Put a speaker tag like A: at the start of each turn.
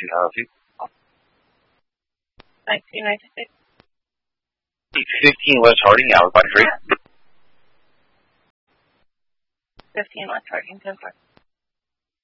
A: copy.
B: 1996.
A: 15 West Harding, Alibi 3.
B: 15 West Harding, 10-4.